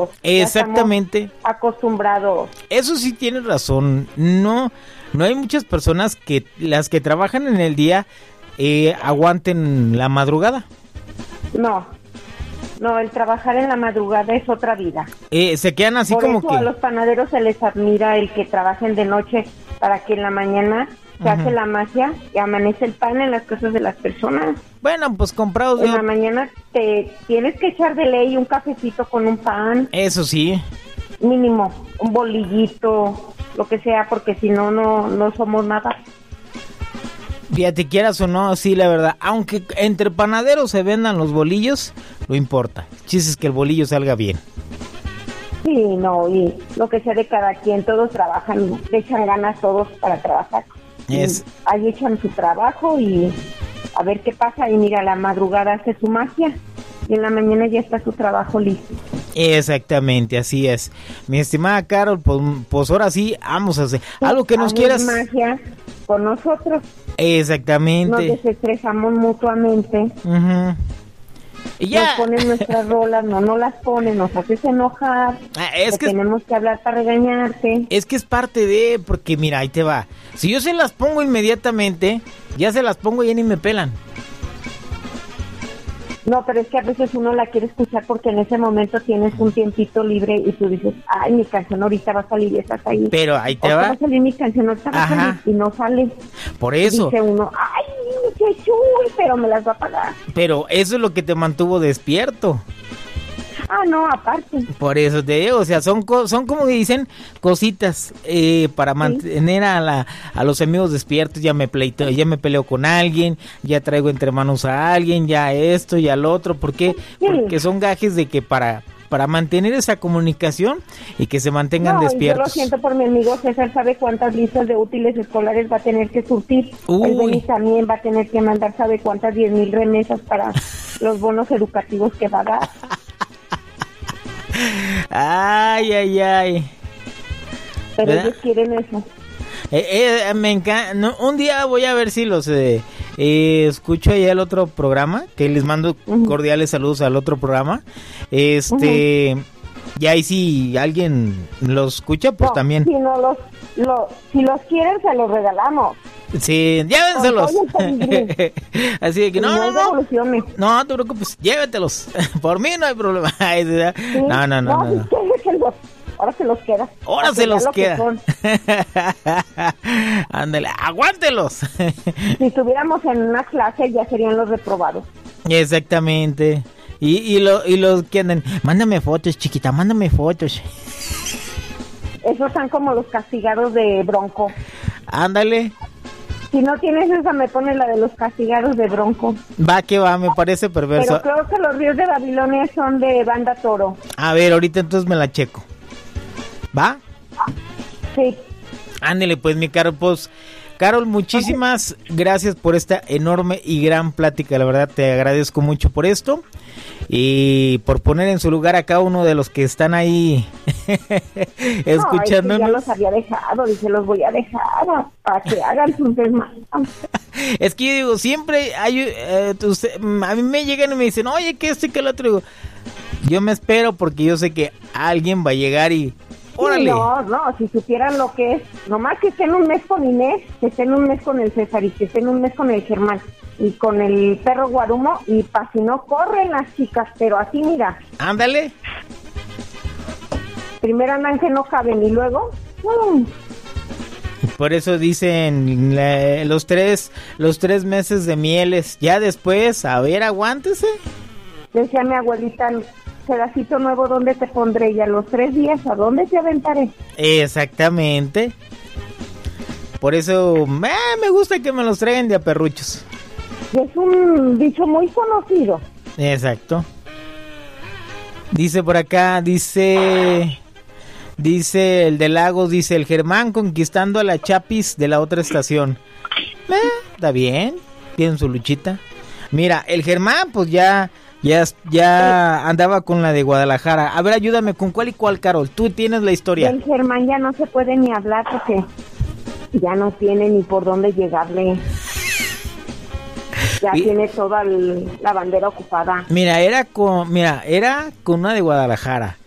Exactamente. Acostumbrados. Eso sí tienes razón. No hay muchas personas que las que trabajan en el día aguanten la madrugada. No, el trabajar en la madrugada es otra vida. Se quedan así Por como eso que... a los panaderos se les admira el que trabajen de noche para que en la mañana se hace la magia y amanece el pan en las casas de las personas. Bueno, pues comprados en la mañana te tienes que echar de ley un cafecito con un pan. Eso sí. Mínimo, un bolillito, lo que sea, porque si no, no somos nada. Fíjate, quieras o no, sí, la verdad. Aunque entre panaderos se vendan los bolillos, no importa. El chiste es que el bolillo salga bien. Sí, no, y lo que sea de cada quien, todos trabajan, le echan ganas todos para trabajar. Ahí echan su trabajo y a ver qué pasa. Y mira, la madrugada hace su magia y en la mañana ya está su trabajo listo. Exactamente, así es. Mi estimada Carol, pues ahora sí, vamos a hacer algo que nos quieras. Magia con nosotros. Exactamente. Nos desestresamos mutuamente. Y ya. Nos ponen nuestras rolas, no las ponen, nos haces enojar. Es que tenemos que hablar para regañarte. Es que es parte de, porque mira, ahí te va. Si yo se las pongo inmediatamente, ya se las pongo y ya ni me pelan. No, pero es que a veces uno la quiere escuchar porque en ese momento tienes un tiempito libre y tú dices, ay, mi canción ahorita va a salir y estás ahí. Pero ahí te va. Va a salir mi canción, ahorita va a salir y no sale. Por eso. Dice uno, ay, qué chulo, pero me las va a pagar. Pero eso es lo que te mantuvo despierto. Ah, no, aparte. Por eso te digo, o sea, son como dicen, cositas para mantener a los amigos despiertos. Ya me peleo con alguien, ya traigo entre manos a alguien, ya esto, ya lo otro. ¿Por qué? Sí. Porque son gajes de que para mantener esa comunicación y que se mantengan despiertos. Yo lo siento por mi amigo César, sabe cuántas listas de útiles escolares va a tener que surtir. El Beni también va a tener que mandar, sabe cuántas 10,000 remesas para los bonos educativos que va a dar. Ay. Pero ¿verdad? Ellos quieren eso. Me encanta. No, un día voy a ver si los escucho allá el otro programa, que les mando cordiales saludos al otro programa. Y ahí si alguien los escucha, pues también. Si los quieren, se los regalamos. Sí, llévenselos. Así de que no te preocupes, llévetelos. Por mí no hay problema. ¿Sí? No. Ahora se los queda. Ahora se los queda. Ándale, aguántelos. Si estuviéramos en una clase ya serían los reprobados. Exactamente. Y los que andan, mándame fotos, chiquita, mándame fotos. Esos están como los castigados de Bronco. Ándale. Si no tienes esa, me pones la de los castigados de Bronco. Va que va, me parece perverso. Pero creo que los ríos de Babilonia son de Banda Toro. A ver, ahorita entonces me la checo. ¿Va? Sí. Ándale, pues, mi Carol, pues, Carol, muchísimas gracias por esta enorme y gran plática. La verdad, te agradezco mucho por esto y por poner en su lugar a cada uno de los que están ahí escuchándonos. Ya los había dejado, dije, los voy a dejar para que hagan sus desmanes. Es que yo digo, siempre hay, a mí me llegan y me dicen, oye, que esto y que lo otro. Digo, yo me espero porque yo sé que alguien va a llegar y órale. No, si supieran lo que es, nomás que estén un mes con Inés, que estén un mes con el César y que estén un mes con el Germán y con el perro Guarumo y si no corren las chicas, pero así mira. Ándale. Primero andan que no caben y luego... Por eso dicen los tres meses de mieles, ya después, a ver, aguántese. Decía mi abuelita, pedacito nuevo, ¿dónde te pondré? Y a los 3 días, ¿a dónde te aventaré? Exactamente. Por eso me gusta que me los traigan de a perruchos. Es un dicho muy conocido. Exacto. Dice por acá, dice el de Lagos, dice el Germán conquistando a la Chapis de la otra estación. Está bien, tienen su luchita. Mira, el Germán pues ya andaba con la de Guadalajara. A ver, ayúdame, ¿con cuál y cuál, Carol? Tú tienes la historia. El Germán ya no se puede ni hablar porque ya no tiene ni por dónde llegarle. Ya tiene toda la bandera ocupada. Mira, era con una de Guadalajara.